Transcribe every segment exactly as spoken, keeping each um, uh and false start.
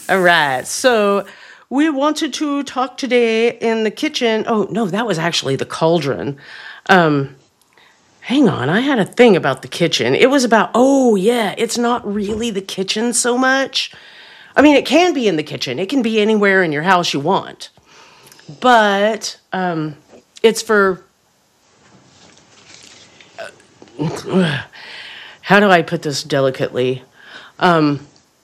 All right. So we wanted to talk today in the kitchen. Oh, no, that was actually the cauldron. Um, hang on. I had a thing about the kitchen. It was about, oh, yeah, it's not really the kitchen so much. I mean, it can be in the kitchen, it can be anywhere in your house you want. But um, it's for, how do I put this delicately? Um,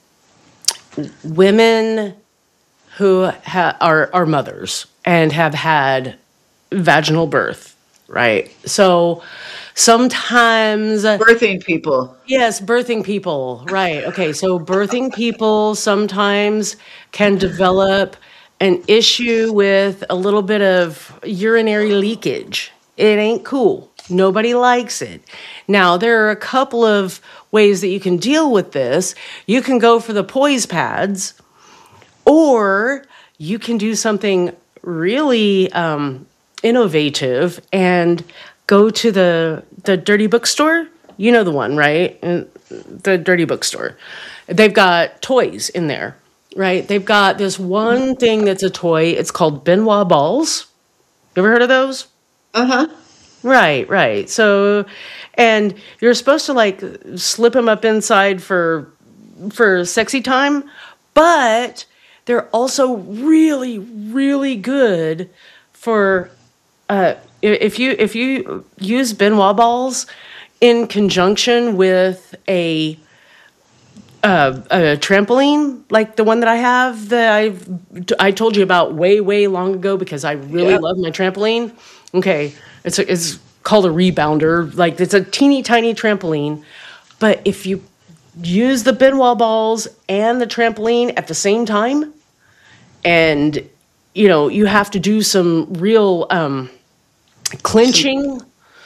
women who ha- are are mothers and have had vaginal birth, right? So sometimes, Birthing people. yes, birthing people, right? Okay, so birthing people sometimes can develop an issue with a little bit of urinary leakage. It ain't cool. Nobody likes it. Now, there are a couple of ways that you can deal with this. You can go for the poise pads, or you can do something really um, innovative and go to the the dirty bookstore. You know the one, right? And the dirty bookstore. They've got toys in there, right? They've got this one thing that's a toy. It's called Benoit balls. You ever heard of those? Uh-huh. Right, right. So, and you're supposed to like slip them up inside for for sexy time, but they're also really, really good for uh, if you if you use Benoit balls in conjunction with a uh, a trampoline like the one that I have that I've I told you about way way long ago because I really Yep. love my trampoline. Okay, it's a, it's called a rebounder. Like it's a teeny tiny trampoline, but if you use the Benoit balls and the trampoline at the same time, and you know you have to do some real um, Some, clinching.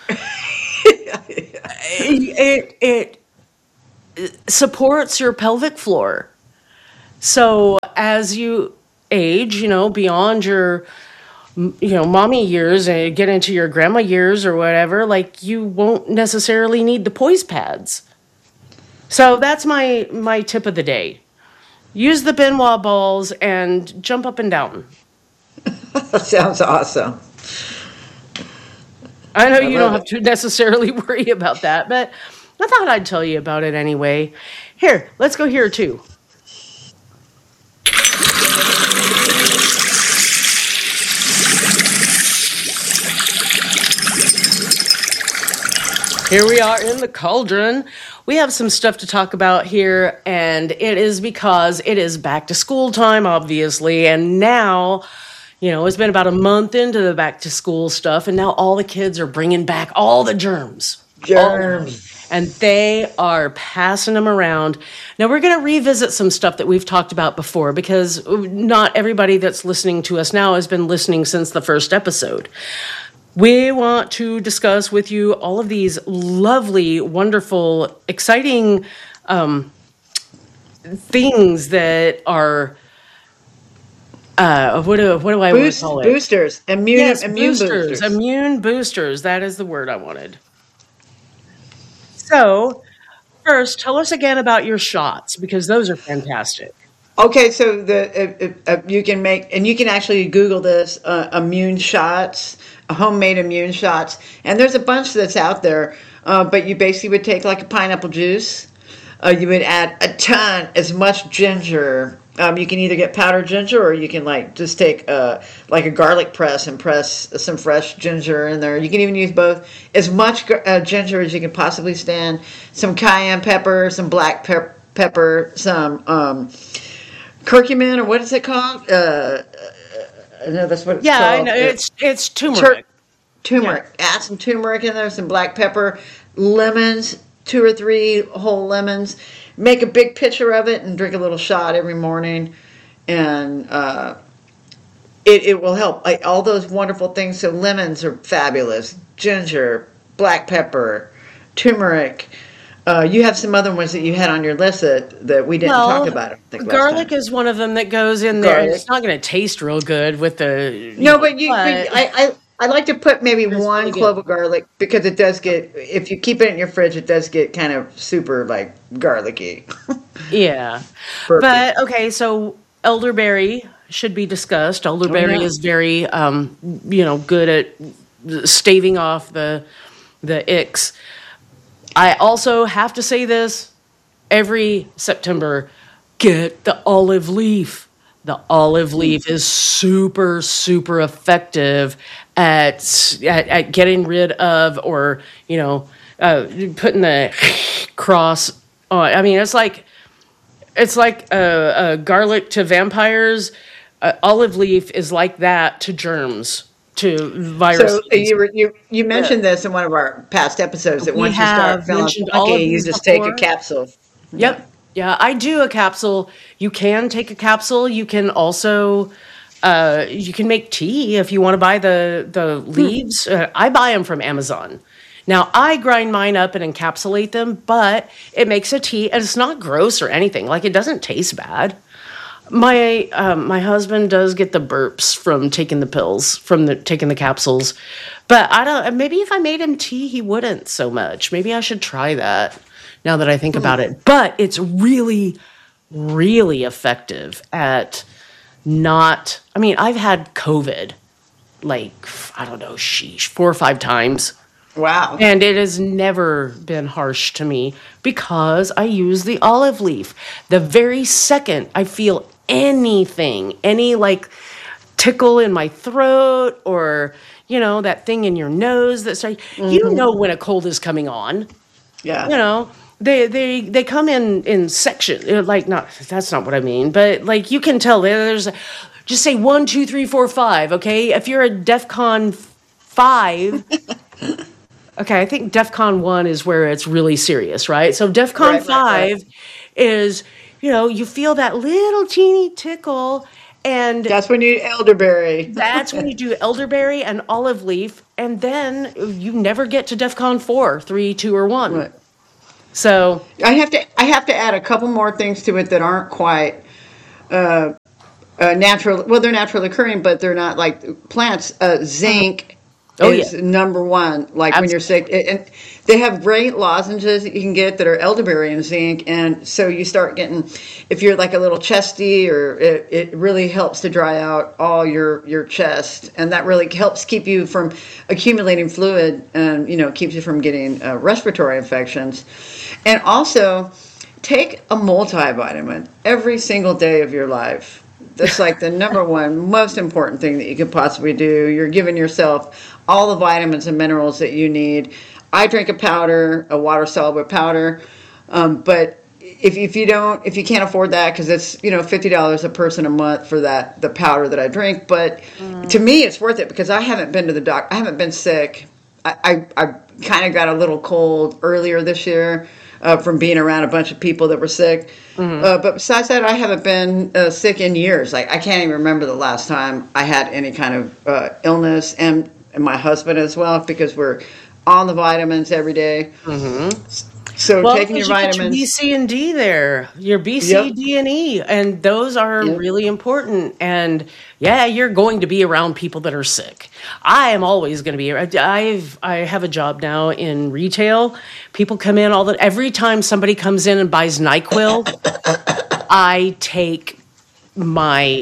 It, it it supports your pelvic floor. So as you age, you know, beyond your you know mommy years and get into your grandma years or whatever, like you won't necessarily need the poise pads. So that's my my tip of the day. Use the Benoit balls and jump up and down. sounds awesome. I know I you don't love have it. to necessarily worry about that, but I thought I'd tell you about it anyway. Here, let's go here too. Here we are in the cauldron. We have some stuff to talk about here, and it is because it is back to school time, obviously. And now, you know, it's been about a month into the back to school stuff, and now all the kids are bringing back all the germs, all of them. Germs. And they are passing them around. Now, we're going to revisit some stuff that we've talked about before because not everybody that's listening to us now has been listening since the first episode. We want to discuss with you all of these lovely, wonderful, exciting um, things that are uh, what do what do I want to call Boost, it? boosters. Immune, Yes, immune boosters, boosters. immune boosters. That is the word I wanted. So first, tell us again about your shots because those are fantastic. Okay, so the uh, uh, uh, you can make and you can actually Google this uh, immune shots, homemade immune shots, and there's a bunch that's out there. Uh, but you basically would take like a pineapple juice. Uh, you would add a ton, as much ginger. Um, you can either get powdered ginger or you can like just take uh, like a garlic press and press some fresh ginger in there. You can even use both. As much gar- uh, ginger as you can possibly stand. Some cayenne pepper, some black pep- pepper, some. Um, curcumin, or what is it called? Uh, I know that's what it's Yeah, I know called. Uh, it's it's tur- turmeric. Yeah. turmeric. Add some turmeric in there, some black pepper, lemons, two or three whole lemons. Make a big pitcher of it and drink a little shot every morning, and uh, it it will help. Like all those wonderful things. So lemons are fabulous. Ginger, black pepper, turmeric. Uh, you have some other ones that you had on your list that, that we didn't talk Well, about, I don't think, last garlic time. is one of them that goes in there, and Garlic. it's not going to taste real good with the, you No, know, but you, but but I, I, I like to put maybe it's one really clove good. of garlic because it does get, if you keep it in your fridge, it does get kind of super like garlicky, Yeah. burpy. But okay, so elderberry should be discussed. Oh Elderberry yeah. is very, um, you know, good at staving off the the icks. I also have to say this every September: get the olive leaf. The olive leaf is super, super effective at at, at getting rid of, or you know, uh, putting the cross on. I mean, it's like it's like uh, uh, garlic to vampires. Uh, olive leaf is like that to germs, to So uh, viruses. you were you you Yeah. mentioned this in one of our past episodes that We once you start have feeling mentioned funky, olive you leaf just take a before. capsule. Yeah. Yep. Yeah, I do a capsule. You can take a capsule. You can also uh, you can make tea if you want to buy the the leaves. Uh, I buy them from Amazon. Now I grind mine up and encapsulate them, but it makes a tea, and it's not gross or anything. Like it doesn't taste bad. My um, my husband does get the burps from taking the pills, from the taking the capsules, but I don't. Maybe if I made him tea, he wouldn't so much. Maybe I should try that now that I think about it. But it's really, really effective at not. I mean, I've had COVID like I don't know, sheesh, four or five times. Wow. And it has never been harsh to me because I use the olive leaf. The very second I feel anything, any like tickle in my throat or, you know, that thing in your nose that starts, you know when a cold is coming on, Yeah. you know. They they they come in in section uh, like not that's not what I mean, but like you can tell there- there's a, just say one, two, three, four, five, okay? If you're a DEFCON five, okay, I think DEFCON one is where it's really serious, right? So DEFCON Right. Right. Right. five is, you know, you feel that little teeny tickle, and That's when you eat elderberry. that's when you do elderberry and olive leaf, and then you never get to DEFCON four, three, two, or one. Right. So, I have to I have to add a couple more things to it that aren't quite uh, natural. Well, they're naturally occurring, but they're not like plants. Uh, zinc oh yeah, is number one. Like when you're sick, absolutely. and they have great lozenges that you can get that are elderberry and zinc, and so you start getting, if you're like a little chesty, or it, it really helps to dry out all your your chest, and that really helps keep you from accumulating fluid, and you know keeps you from getting uh, respiratory infections, and also take a multivitamin every single day of your life. That's like the number one most important thing that you could possibly do. You're giving yourself all the vitamins and minerals that you need. I drink a powder, a water soluble powder, um, but if if you don't, if you can't afford that, because it's you know fifty dollars a person a month for that the powder that I drink. But to me, it's worth it because I haven't been to the doc. I haven't been sick. I I, I kind of got a little cold earlier this year. Uh, from being around a bunch of people that were sick. Uh, but besides that, I haven't been uh, sick in years. Like I can't even remember the last time I had any kind of uh, illness, and, and my husband as well, because we're on the vitamins every day. So Well, taking your because you get your B, vitamins. C, and D there, your B, C, Yep. D, and E, and those are Yep. really important. And yeah, you're going to be around people that are sick. I am always going to be. I've I have a job now in retail. People come in all the every time somebody comes in and buys NyQuil, I take my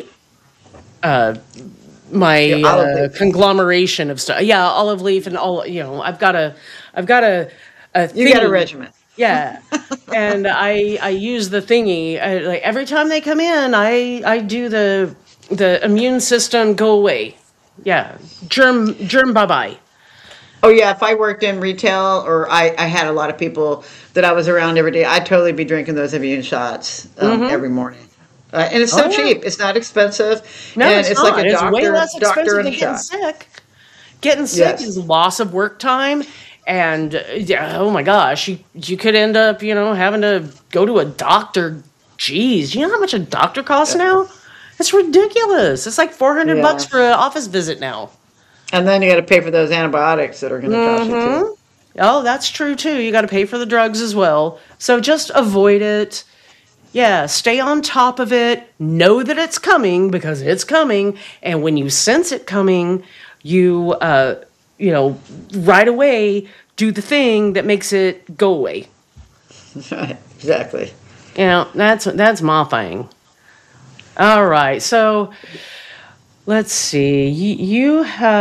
Your my olive uh, leaf. conglomeration of stuff. Yeah, olive leaf and all. You know, I've got a I've got a a You got a thingy. regimen. Yeah, and I I use the thingy uh, like every time they come in. I I do the the immune system go away. Yeah, germ germ bye bye. Oh yeah, if I worked in retail or I, I had a lot of people that I was around every day, I'd totally be drinking those immune shots um, Mm-hmm. every morning. Uh, and it's Oh so yeah. cheap. It's not expensive, No, and it's it's like not. a It's way doctor less doctor expensive and than a getting shot. sick. Getting sick is Yes. loss of work time, and uh, yeah, oh my gosh, you you could end up you know having to go to a doctor. Jeez, you know how much a doctor costs now? It's ridiculous. It's like four hundred bucks Yeah. for an office visit now. And then you got to pay for those antibiotics that are going to cost you too. Oh, that's true too. You got to pay for the drugs as well. So just avoid it. Yeah, stay on top of it. Know that it's coming because it's coming. And when you sense it coming, you, uh, you know, right away do the thing that makes it go away. Right, exactly. You know, that's that's my thing. All right. So let's see. You, you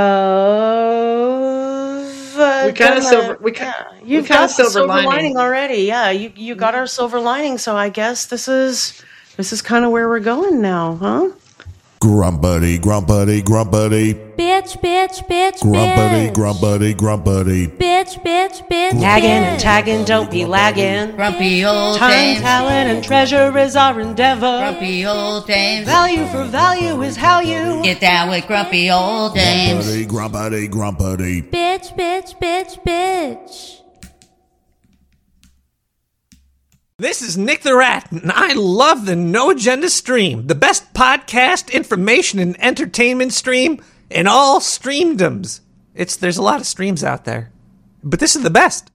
have. Uh, We kind of done silver. a- We ki- yeah, we you've kind got of the silver silver lining. lining. already. Yeah, you you got our silver lining. So I guess this is this is kind of where we're going now, huh? Grumpity, grumpity, grumpity. Bitch, bitch, bitch, Grumpity, bitch. grumpity, grumpity. Bitch, bitch, bitch, Nagging and bitch. tagging, don't be lagging. Grumpy old Time, James. talent, and treasure is our endeavor. Grumpy old James. Value for value is how you. Get down with grumpy old James. Grumpity, grumpity, grumpity. Bitch, bitch, bitch, bitch. This is Nick the Rat, and I love the No Agenda stream, the best podcast, information, and entertainment stream in all streamdoms. It's there's a lot of streams out there, but this is the best.